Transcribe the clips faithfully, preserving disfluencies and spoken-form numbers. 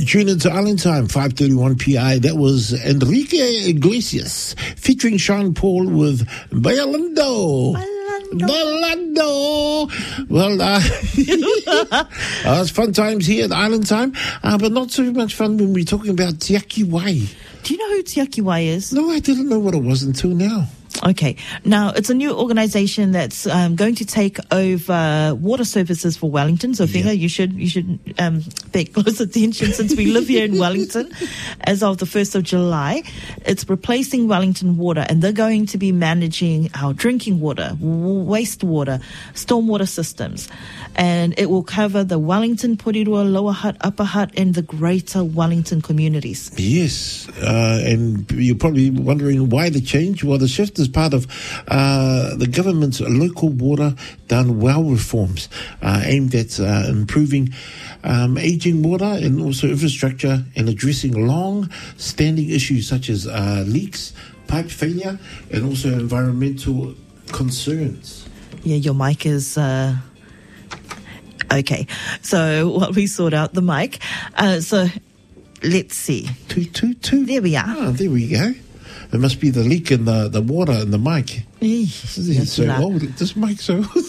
Tune into Island Time, five thirty-one P I. That was Enrique Iglesias featuring Sean Paul with Bailando. Bailando. Well, uh, uh, it's fun times here at Island Time, uh, but not so much fun when we're talking about Te Aki Wai. Do you know who Te Aki Wai is? No, I didn't know what it was until now. Okay. Now, it's a new organisation that's um, going to take over water services for Wellington. So, Whenga, yeah. you should you should um, pay close attention since we live here in Wellington as of the first of July. It's replacing Wellington Water, and they're going to be managing our drinking water, wastewater, stormwater systems. And it will cover the Wellington, Porirua, Lower Hutt, Upper Hutt, and the greater Wellington communities. Yes. Uh, and you're probably wondering why the change. Well, the shift is part of uh, the government's local water done well reforms uh, aimed at uh, improving um, aging water and also infrastructure and addressing long-standing issues such as uh, leaks, pipe failure, and also environmental concerns. Yeah, your mic is... Uh Okay, so while we sort out the mic, uh, so let's see. Toot, toot, toot. There we are. Oh, there we go. It must be the leak in the, the water in the mic. Yes, it's so old. This mic's so old.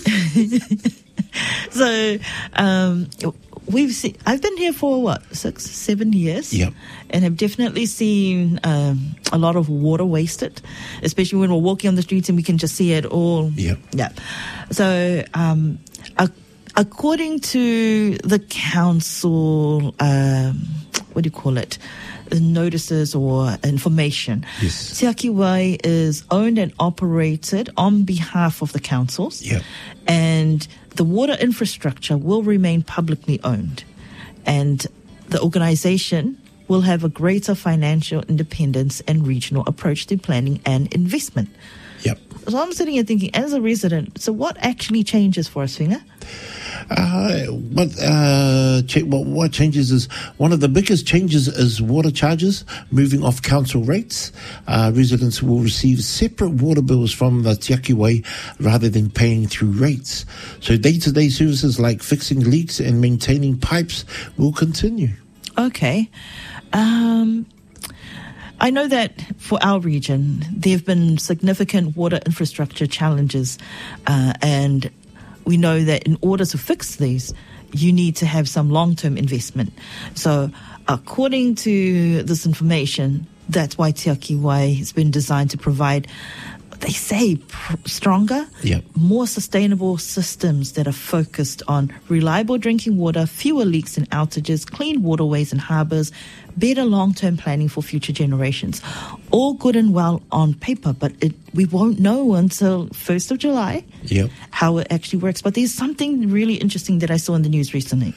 So, um, we've seen, I've been here for, what, six, seven years? Yep. And have definitely seen um, a lot of water wasted, especially when we're walking on the streets and we can just see it all. Yep. Yeah. So, um, a according to the council, um, what do you call it? Notices or information. Yes. Te Aki Wai is owned and operated on behalf of the councils. Yep. And the water infrastructure will remain publicly owned. And the organisation will have a greater financial independence and regional approach to planning and investment. Yep. So I'm sitting here thinking, as a resident, so what actually changes for us, Whenga? Uh, what, uh, ch- what what changes is one of the biggest changes is water charges moving off council rates. Uh, residents will receive separate water bills from the Te Aki Wai rather than paying through rates. So day-to-day services like fixing leaks and maintaining pipes will continue. Okay. Um, I know that for our region, there have been significant water infrastructure challenges, uh, and we know that in order to fix these, you need to have some long-term investment. So according to this information, that's why Te Aki Wai has been designed to provide, they say, pr- stronger, yep. more sustainable systems that are focused on reliable drinking water, fewer leaks and outages, clean waterways and harbours, better long-term planning for future generations. All good and well on paper, but it, we won't know until first of July yep. how it actually works. But there's something really interesting that I saw in the news recently.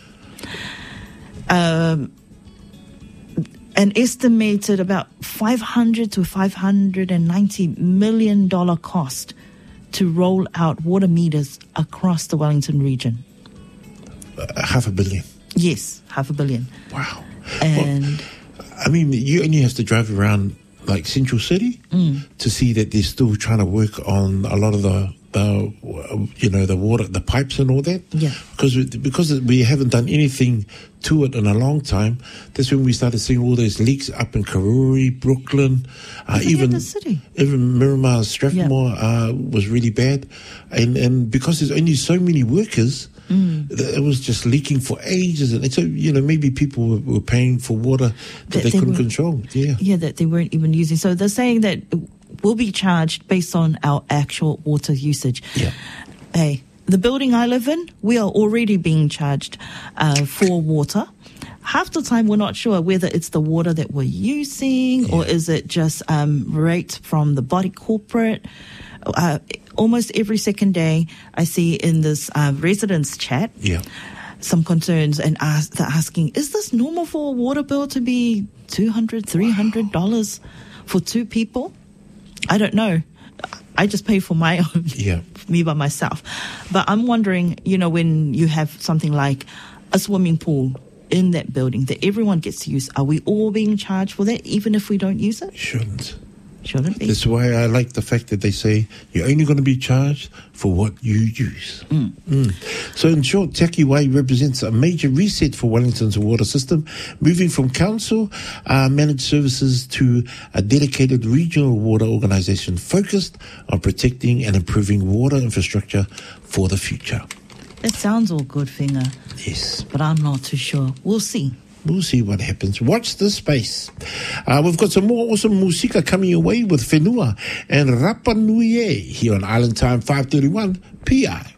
Um, an estimated about five hundred to five hundred ninety million dollars cost to roll out water meters across the Wellington region. Uh, half a billion. Yes, half a billion. Wow. And well, I mean, you only have to drive around like Central City mm. to see that they're still trying to work on a lot of the, the you know, the water, the pipes and all that. Yeah. Because we, because we haven't done anything to it in a long time. That's when we started seeing all those leaks up in Karori, Brooklyn, uh, even the city. even Miramar, Strathmore yeah. uh, was really bad, and and because there's only so many workers. Mm. It was just leaking for ages, and so you know maybe people were, were paying for water that, that they, they couldn't control. Yeah, yeah, that they weren't even using. So they're saying that we'll be charged based on our actual water usage. Yeah. Hey, the building I live in, we are already being charged uh, for water. Half the time, we're not sure whether it's the water that we're using yeah. or is it just um, rates from the body corporate. Uh, almost every second day, I see in this uh, residents chat yeah. some concerns, and ask, they're asking, is this normal for a water bill to be two hundred dollars, three hundred dollars wow. for two people? I don't know. I just pay for my own, yeah. me by myself. But I'm wondering, you know, when you have something like a swimming pool in that building that everyone gets to use, are we all being charged for that, even if we don't use it? Shouldn't. Shouldn't be. That's why I like the fact that they say you're only going to be charged for what you use. Mm. Mm. So in short, Te Aki Wai represents a major reset for Wellington's water system, moving from council uh, managed services to a dedicated regional water organisation focused on protecting and improving water infrastructure for the future. That sounds all good, Finger. Yes. But I'm not too sure. We'll see. We'll see what happens. Watch this space. Uh, we've got some more awesome musika coming your way with Whenua and Rapa Nui here on Island Time five thirty-one P I.